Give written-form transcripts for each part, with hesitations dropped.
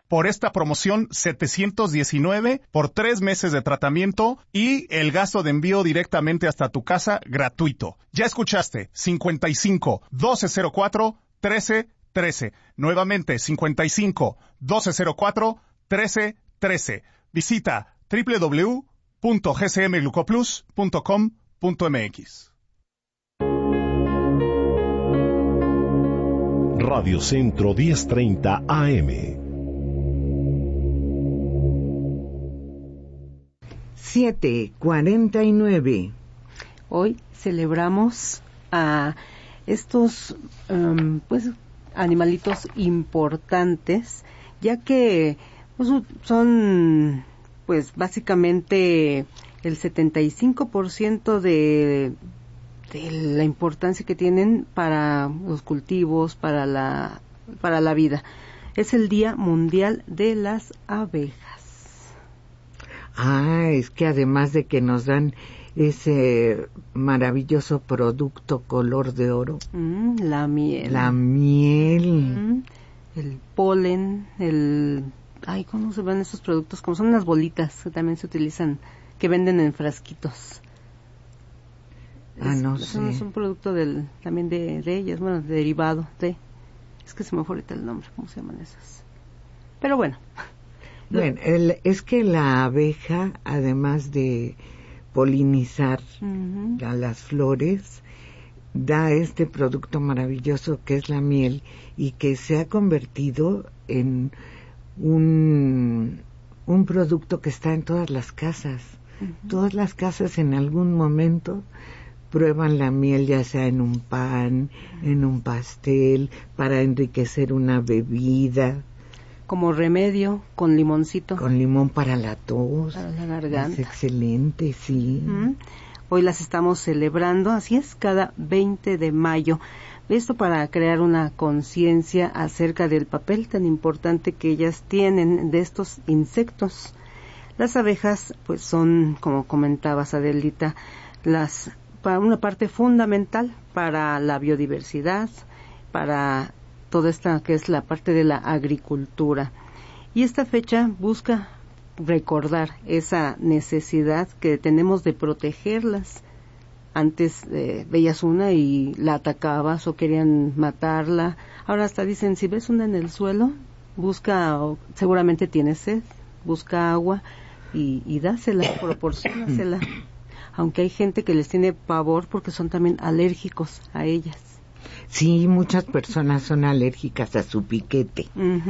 por esta promoción $719 por 3 meses de tratamiento y el gasto de envío directamente hasta tu casa gratuito. Ya escuchaste, 55-1204-1313. Nuevamente, 55-1204-1313. Visita www.gcmglucoplus.com.mx. Radio Centro 1030 AM. 7:49. Hoy celebramos a estos pues animalitos importantes, ya que pues, son pues básicamente el 75% de la importancia que tienen para los cultivos, para la vida. Es el Día Mundial de las Abejas. Es que además de que nos dan ese maravilloso producto color de oro, la miel. El polen, ¿cómo se ven esos productos? Como son unas bolitas que también se utilizan, que venden en frasquitos. No sé. Es un producto también de ellas, bueno, derivado de... Es que se me fue ahorita el nombre, ¿cómo se llaman esas? Pero bueno. Bueno, es que la abeja, además de polinizar a las flores, da este producto maravilloso que es la miel y que se ha convertido en un producto que está en todas las casas. Todas las casas en algún momento prueban la miel, ya sea en un pan, en un pastel, para enriquecer una bebida. Como remedio, con limoncito. Con limón para la tos. Para la garganta. Es excelente, sí. Hoy las estamos celebrando, así es, cada 20 de mayo. Esto para crear una conciencia acerca del papel tan importante que ellas tienen de estos insectos. Las abejas, pues son, como comentabas, Adelita, una parte fundamental para la biodiversidad, para toda esta que es la parte de la agricultura. Y esta fecha busca recordar esa necesidad que tenemos de protegerlas. Antes veías una y la atacabas o querían matarla. Ahora hasta dicen, si ves una en el suelo, seguramente tiene sed, busca agua y dásela, proporciónasela. Aunque hay gente que les tiene pavor porque son también alérgicos a ellas. Sí, muchas personas son alérgicas a su piquete.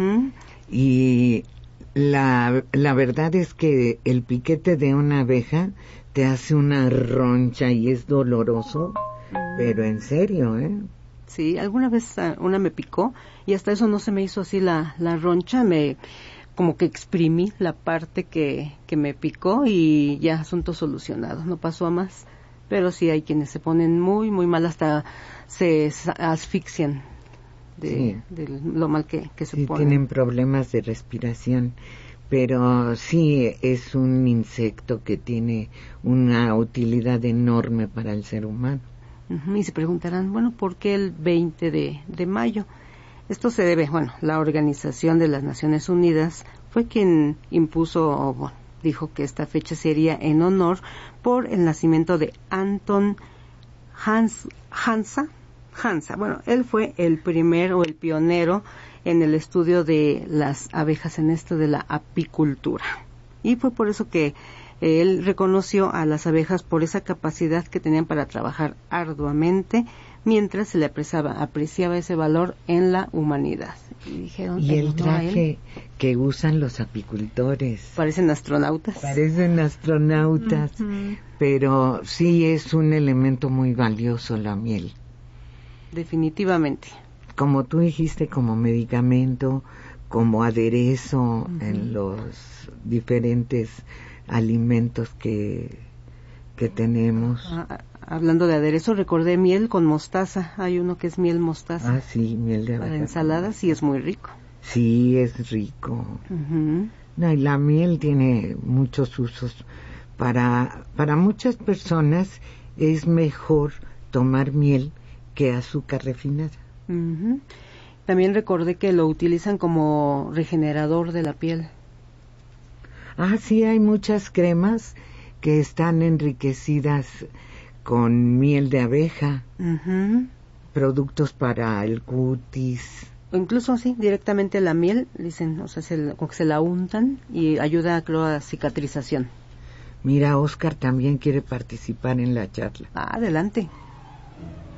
Y la verdad es que el piquete de una abeja te hace una roncha y es doloroso, pero en serio, Sí, alguna vez una me picó y hasta eso no se me hizo así la roncha, como que exprimí la parte que me picó y ya, asunto solucionado, no pasó a más. Pero sí hay quienes se ponen muy, muy mal, hasta se asfixian de lo mal que se sí, ponen. Tienen problemas de respiración, pero sí es un insecto que tiene una utilidad enorme para el ser humano. Y se preguntarán, bueno, ¿por qué el 20 de mayo? Esto se debe, la Organización de las Naciones Unidas fue quien impuso, dijo que esta fecha sería en honor por el nacimiento de Anton Hansa. Bueno, él fue el primero, el pionero en el estudio de las abejas en esto de la apicultura. Y fue por eso que él reconoció a las abejas por esa capacidad que tenían para trabajar arduamente, mientras se le apreciaba ese valor en la humanidad. Y el traje que usan los apicultores. Parecen astronautas. Pero sí es un elemento muy valioso la miel. Definitivamente. Como tú dijiste, como medicamento, como aderezo en los diferentes alimentos que tenemos. Hablando de aderezo, recordé miel con mostaza. Hay uno que es miel mostaza. Sí, miel de abeja. Para ensaladas y es muy rico. Sí, es rico. Y la miel tiene muchos usos. Para muchas personas es mejor tomar miel que azúcar refinada. También recordé que lo utilizan como regenerador de la piel. Ah, sí, hay muchas cremas que están enriquecidas con miel de abeja, productos para el cutis. O incluso así, directamente la miel, dicen, o sea, como que se la untan y ayuda a la cicatrización. Mira, Oscar también quiere participar en la charla. Adelante.